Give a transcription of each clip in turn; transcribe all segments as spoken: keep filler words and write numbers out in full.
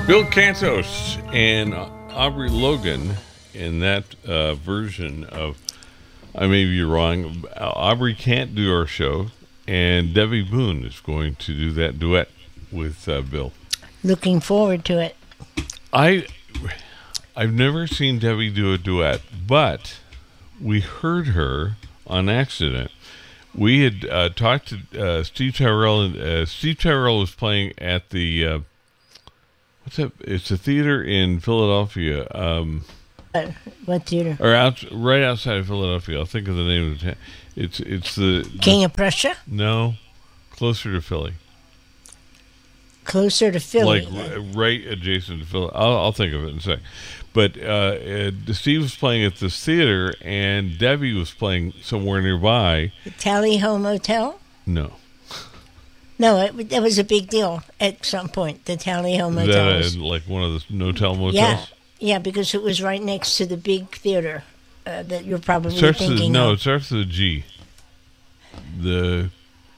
Bill Cantos and Aubrey Logan in that uh, version of I May Be Wrong. Aubrey can't do our show, and Debbie Boone is going to do that duet with uh, Bill. Looking forward to it. I, I've never seen Debbie do a duet, but we heard her on accident. We had uh, talked to uh, Steve Tyrell, and uh, Steve Tyrell was playing at the uh, what's that? It's a theater in Philadelphia. Um, Uh, what theater? or out right outside of Philadelphia. I'll think of the name of the town. It's it's the King the, of Prussia? No, closer to Philly. Closer to Philly. Like r- right adjacent to Philly. I'll, I'll think of it in a sec. But uh, uh, Steve was playing at this theater, and Debbie was playing somewhere nearby. The Tally Ho Motel? No. No, it, it was a big deal at some point. The Tally Ho Is Motel. that was- uh, like one of the no-tell motels? yeah, yeah, because it was right next to the big theater uh, that you're probably It starts thinking with, no, of. it starts with a G. The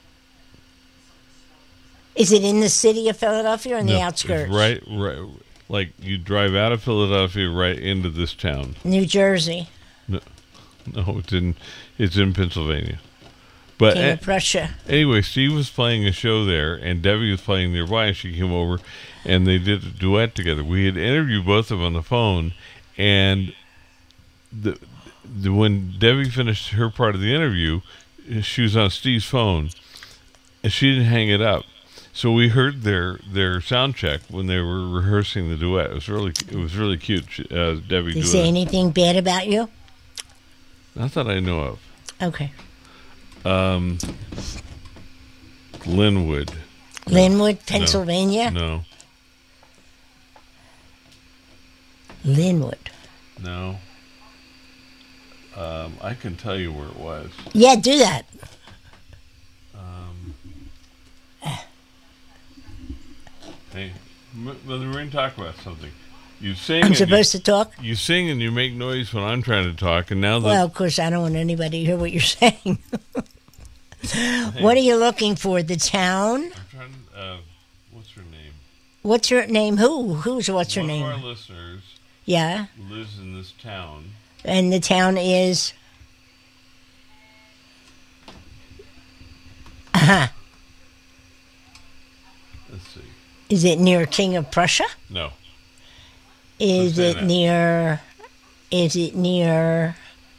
Is it in the city of Philadelphia or in no, the it's outskirts? right, right. Like you drive out of Philadelphia right into this town. New Jersey. No, it's in it's in Pennsylvania. But King a- of Prussia. anyway, Steve was playing a show there, and Debbie was playing nearby, and she came over, and they did a duet together. We had interviewed both of them on the phone, and the, the when Debbie finished her part of the interview, she was on Steve's phone, and she didn't hang it up. So we heard their, their sound check when they were rehearsing the duet. It was really it was really cute. She, uh, Debbie Did he doing say it. anything bad about you? Not that I know of. Okay. Um, Linwood. Linwood, Pennsylvania? No, Linwood. no. Um, I can tell you where it was. Yeah, do that. Um, hey, m- we're going to talk about something. You sing. I'm and supposed to talk? you, you sing and you make noise when I'm trying to talk, and now that Well, of course, I don't want anybody to hear what you're saying. What are you looking for? The town? I'm trying. To, uh, what's her name? What's her name? Who? Who's what's her One name? of our listeners Yeah. lives in this town. And the town is. Uh-huh. Let's see. Is it near King of Prussia? No. Is Who's saying it that? near. Is it near.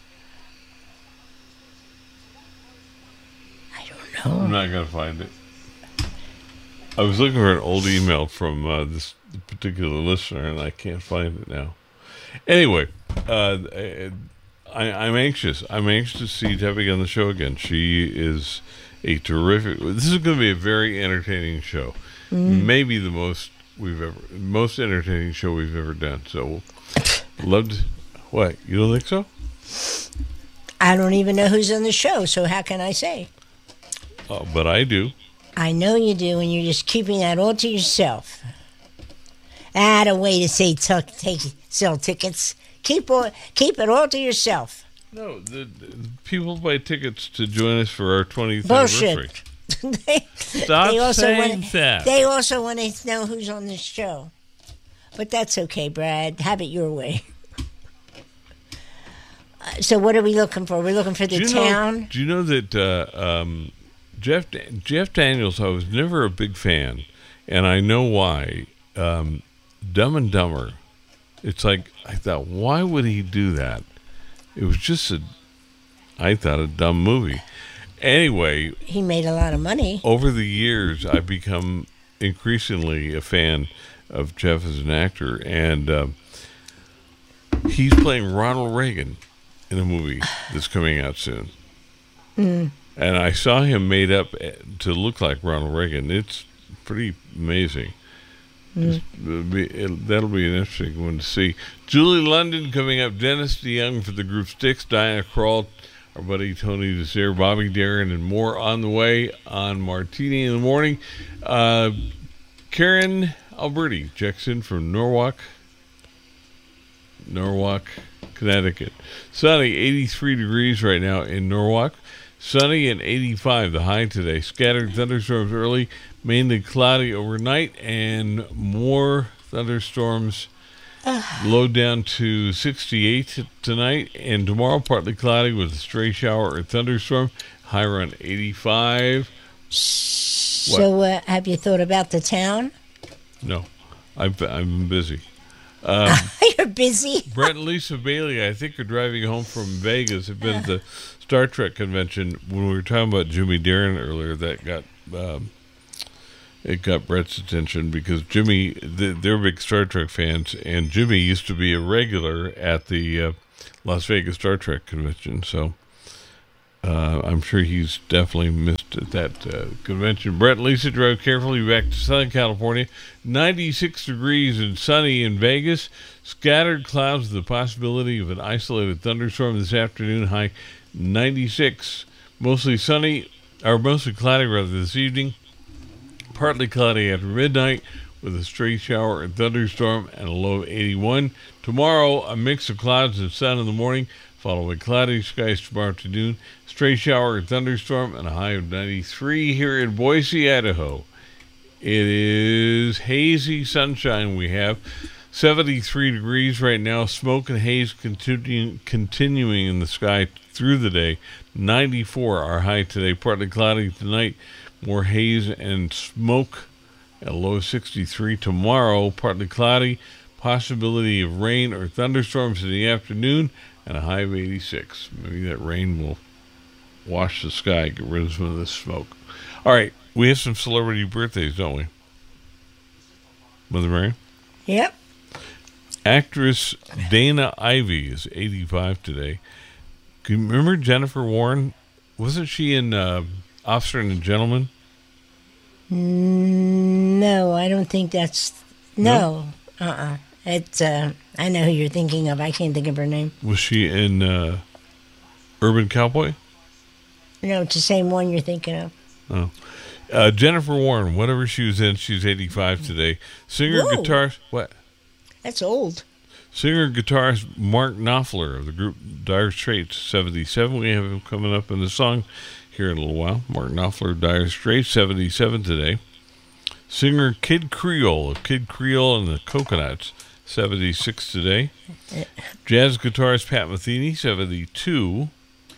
I don't know. I'm not going to find it. I was looking for an old email from uh, this particular listener, and I can't find it now. Anyway, uh, I, I'm anxious. I'm anxious to see Debbie on the show again. She is a terrific. This is going to be a very entertaining show. Mm. Maybe the most we've ever, most entertaining show we've ever done. So, loved. What, you don't think so? I don't even know who's on the show, so how can I say? Uh, but I do. I know you do, and you're just keeping that all to yourself. Ah, a way to say tuck, take, sell tickets. Keep all, keep it all to yourself. No, the, the people buy tickets to join us for our twentieth Bullshit. anniversary. they, Stop they also saying wanna, that. They also want to know who's on this show. But that's okay, Brad. Have it your way. Uh, so what are we looking for? We're looking for the do you town? Know, do you know that uh, um, Jeff Jeff Daniels? I was never a big fan, and I know why. Um, Dumb and Dumber. It's like I thought, why would he do that? It was just a, I thought, a dumb movie. Anyway, He made a lot of money. over the years, I've become increasingly a fan of Jeff as an actor, and um, he's playing Ronald Reagan in a movie that's coming out soon. Mm. And I saw him made up to look like Ronald Reagan. It's pretty amazing. Mm. It'll be, it, that'll be an interesting one to see. Julie London coming up. Dennis DeYoung for the group Styx. Diana Krall, our buddy Tony Desir, Bobby Darin, and more on the way on Martini in the Morning. Uh, Karen Alberti checks in from Norwalk, Norwalk, Connecticut. Sunny, eighty-three degrees right now in Norwalk. Sunny and eighty-five, the high today. Scattered thunderstorms early, mainly cloudy overnight, and more thunderstorms. Low down to sixty-eight tonight, and tomorrow partly cloudy with a stray shower or thunderstorm. High around eighty-five. So, uh, have you thought about the town? No, I've I'm busy. Um, You're busy. Brett and Lisa Bailey, I think, are driving home from Vegas. Have been at the Star Trek convention. When we were talking about Jimmy Darren earlier, that got um, it got Brett's attention because Jimmy, they're big Star Trek fans, and Jimmy used to be a regular at the uh, Las Vegas Star Trek convention. So uh, I'm sure he's definitely missed that uh, convention. Brett and Lisa drove carefully back to Southern California. ninety-six degrees and sunny in Vegas. Scattered clouds with the possibility of an isolated thunderstorm this afternoon. High ninety-six. Mostly sunny, or mostly cloudy rather this evening. Partly cloudy after midnight with a stray shower and thunderstorm and a low of eighty-one. Tomorrow, a mix of clouds and sun in the morning, followed by cloudy skies tomorrow afternoon. Stray shower and thunderstorm and a high of ninety-three here in Boise, Idaho. It is hazy sunshine we have. seventy-three degrees right now. Smoke and haze continu- continuing in the sky through the day. ninety-four our high today. Partly cloudy tonight. More haze and smoke. A low of sixty-three tomorrow. Partly cloudy. Possibility of rain or thunderstorms in the afternoon. And a high of eighty-six. Maybe that rain will wash the sky, get rid of some of this smoke. All right. We have some celebrity birthdays, don't we? Mother Mary? Yep. Actress Dana Ivey is eighty-five today. Can you remember Jennifer Warren? Wasn't she in uh, Officer and a Gentleman? No, I don't think that's... No. no? Uh-uh. It's, uh, I know who you're thinking of. I can't think of her name. Was she in uh, Urban Cowboy? No, it's the same one you're thinking of. Oh. Uh, Jennifer Warren, whatever she was in, she's eighty-five today. Singer, Whoa. guitarist... What? That's old. Singer, guitarist Mark Knopfler of the group Dire Straits, seventy-seven. We have him coming up in the song here in a little while. Mark Knopfler, Dire Straits, seventy-seven today. Singer Kid Creole of Kid Creole and the Coconuts, seventy-six today. Jazz guitarist Pat Metheny, seventy-two.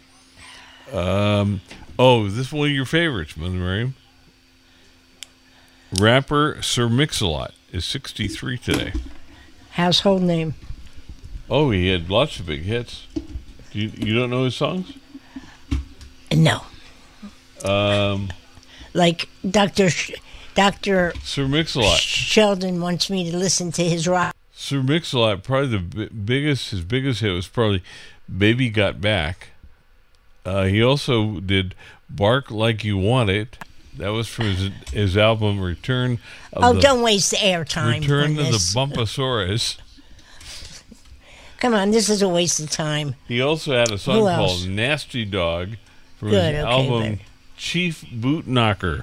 Um, oh, this is one of your favorites, Mother Mary. Rapper Sir Mix-a-Lot is sixty-three today. Household name. Oh, he had lots of big hits. You you don't know his songs? No. Um, like Doctor Sh- Doctor Sir Mix-a-Lot. Sheldon wants me to listen to his rock. Sir Mix-a-Lot, probably the b- biggest, his biggest hit was probably "Baby Got Back." Uh, he also did "Bark Like You Want It." That was from his his album "Return." Of oh, the, don't waste the airtime. Return on to this. the Bumpasaurus. Come on, this is a waste of time. He also had a song Who called else? "Nasty Dog" from Good, his okay, album then. "Chief Boot Knocker."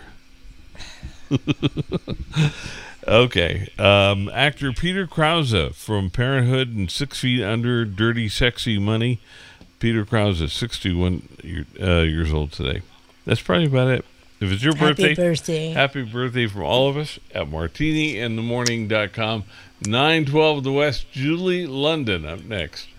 Okay. Um, actor Peter Krause from Parenthood and Six Feet Under, Dirty Sexy Money. Peter Krause, sixty-one year, uh, years old today. That's probably about it. If it's your birthday, Happy birthday. happy birthday from all of us at martini in the morning dot com. nine twelve The West, Julie London up next.